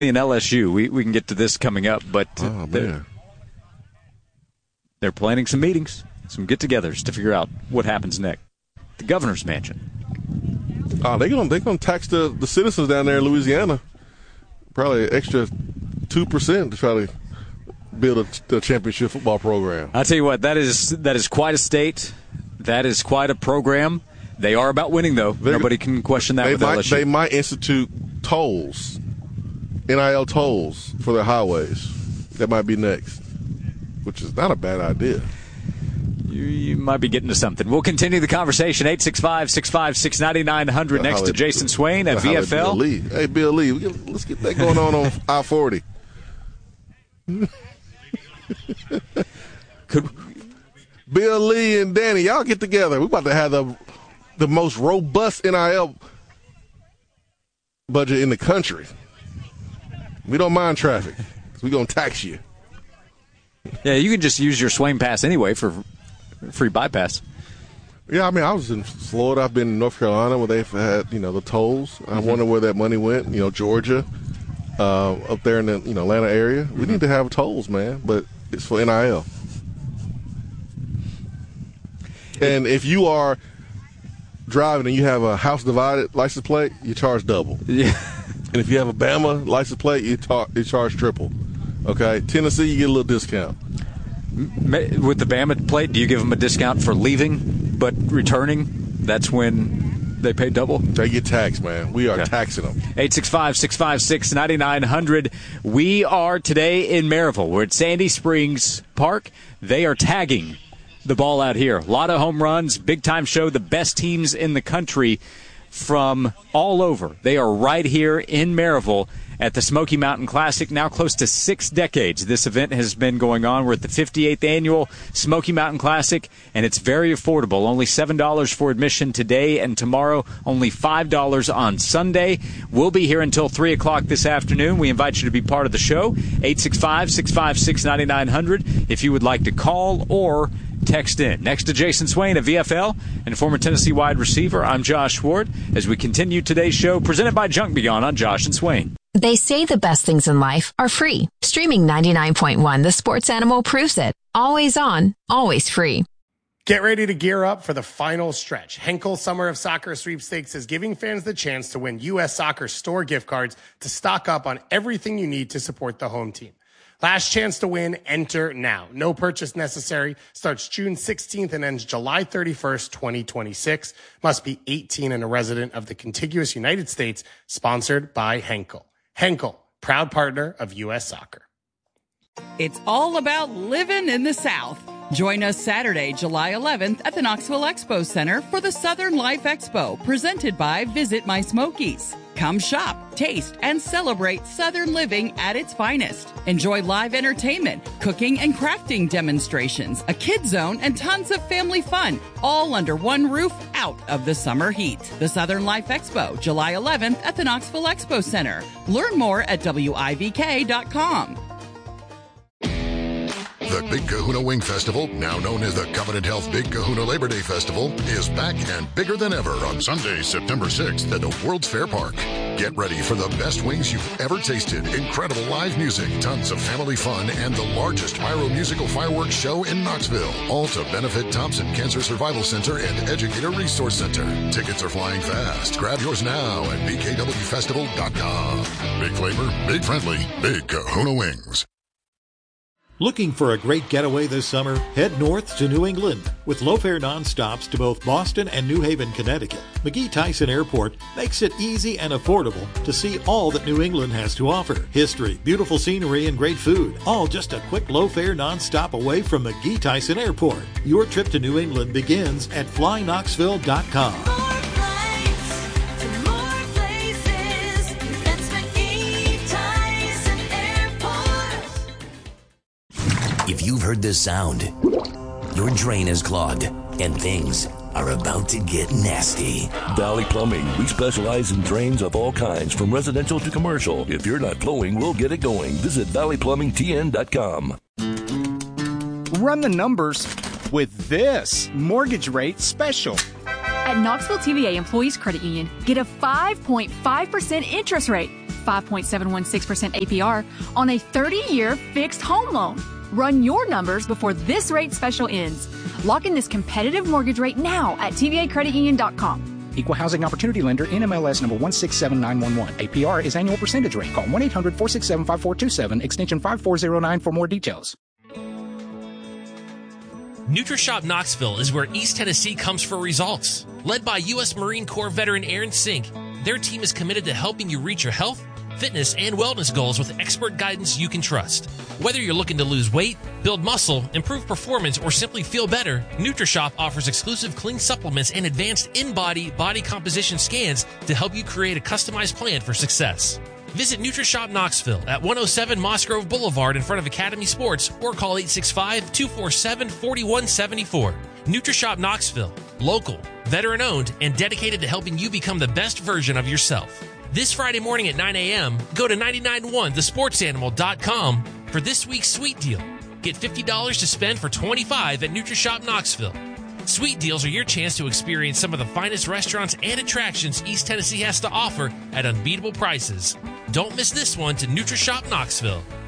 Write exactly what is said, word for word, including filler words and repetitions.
and L S U. We we can get to this coming up, but oh, they're, man. they're planning some meetings, some get-togethers to figure out what happens next. The governor's mansion. Oh, they're going they gonna tax the, the citizens down there in Louisiana. Probably an extra two percent to try to build a, a championship football program. I'll tell you what, that is that is quite a state. That is quite a program. They are about winning, though. They're, Nobody can question that they with might, L S U. They might institute tolls, N I L tolls for their highways. That might be next, which is not a bad idea. You, you might be getting to something. We'll continue the conversation. eight six five, six five six, nine nine zero zero next to Jason Swain at V F L. Bill Lee. Hey, Bill Lee, we get, let's get that going on on I forty. Could Bill Lee and Danny, y'all get together. We're about to have the the most robust N I L budget in the country. We don't mind traffic. We're going to tax you. Yeah, you can just use your Swain Pass anyway for free bypass. Yeah, I mean, I was in Florida. I've been in North Carolina where they've had, you know, the tolls. I Mm-hmm. wonder where that money went. You know, Georgia, uh, up there in the, you know, Atlanta area. We Mm-hmm. need to have tolls, man, but it's for N I L. And if you are driving and you have a house divided license plate, you charge double. Yeah. And if you have a Bama license plate, you, tar- you charge triple. Okay? Tennessee, you get a little discount. With the Bama plate, do you give them a discount for leaving but returning? That's when they pay double? They get taxed, man. We are okay. taxing them. eight six five, six five six, nine nine zero zero. We are today in Maryville. We're at Sandy Springs Park. They are tagging the ball out here. A lot of home runs, big-time show, the best teams in the country from all over. They are right here in Maryville at the Smoky Mountain Classic, now close to six decades. This event has been going on. We're at the fifty-eighth annual Smoky Mountain Classic, and it's very affordable. Only seven dollars for admission today and tomorrow, only five dollars on Sunday. We'll be here until three o'clock this afternoon. We invite you to be part of the show, eight six five, six five six, nine nine zero zero, if you would like to call or text in. Next to Jason Swain of V F L and former Tennessee wide receiver, I'm Josh Ward, as we continue today's show presented by Junk Beyond on Josh and Swain. They say the best things in life are free. Streaming ninety-nine point one, The Sports Animal proves it. Always on, always free. Get ready to gear up for the final stretch. Henkel Summer of Soccer Sweepstakes is giving fans the chance to win U S Soccer store gift cards to stock up on everything you need to support the home team. Last chance to win, enter now. No purchase necessary. Starts June sixteenth and ends July thirty-first, twenty twenty-six. Must be eighteen and a resident of the contiguous United States. Sponsored by Henkel. Henkel, proud partner of U S Soccer. It's all about living in the South. Join us Saturday, July eleventh at the Knoxville Expo Center for the Southern Life Expo, presented by Visit My Smokies. Come shop, taste, and celebrate Southern living at its finest. Enjoy live entertainment, cooking and crafting demonstrations, a kid zone, and tons of family fun, all under one roof out of the summer heat. The Southern Life Expo, July eleventh at the Knoxville Expo Center. Learn more at W I V K dot com. The Big Kahuna Wing Festival, now known as the Covenant Health Big Kahuna Labor Day Festival, is back and bigger than ever on Sunday, September sixth at the World's Fair Park. Get ready for the best wings you've ever tasted, incredible live music, tons of family fun, and the largest pyro-musical fireworks show in Knoxville. All to benefit Thompson Cancer Survival Center and Educator Resource Center. Tickets are flying fast. Grab yours now at B K W festival dot com. Big flavor, big friendly, Big Kahuna Wings. Looking for a great getaway this summer? Head north to New England. With low-fare nonstops to both Boston and New Haven, Connecticut, McGee-Tyson Airport makes it easy and affordable to see all that New England has to offer. History, beautiful scenery, and great food, all just a quick low-fare nonstop away from McGee-Tyson Airport. Your trip to New England begins at fly knoxville dot com. If you've heard this sound, your drain is clogged and things are about to get nasty. Valley Plumbing. We specialize in drains of all kinds, from residential to commercial. If you're not flowing, we'll get it going. Visit valley plumbing t n dot com. Run the numbers with this mortgage rate special. At Knoxville T V A Employees Credit Union, get a five point five percent interest rate five point seven one six percent A P R on a thirty-year fixed home loan. Run your numbers before this rate special ends. Lock in this competitive mortgage rate now at T V A credit union dot com. Equal Housing Opportunity Lender, N M L S number one six seven nine one one. A P R is annual percentage rate. Call one eight hundred four six seven five four two seven, extension five four zero nine for more details. NutriShop Knoxville is where East Tennessee comes for results. Led by U S Marine Corps veteran Aaron Sink, their team is committed to helping you reach your health, fitness, and wellness goals with expert guidance you can trust. Whether you're looking to lose weight, build muscle, improve performance, or simply feel better, NutriShop offers exclusive clean supplements and advanced in-body body composition scans to help you create a customized plan for success. Visit NutriShop Knoxville at one oh seven Moss Grove Boulevard in front of Academy Sports or call eight six five, two four seven, four one seven four. NutriShop Knoxville, local, veteran-owned, and dedicated to helping you become the best version of yourself. This Friday morning at nine a.m., go to nine nine one the sports animal dot com for this week's sweet deal. Get fifty dollars to spend for twenty-five dollars at NutriShop Knoxville. Sweet deals are your chance to experience some of the finest restaurants and attractions East Tennessee has to offer at unbeatable prices. Don't miss this one to NutriShop Knoxville.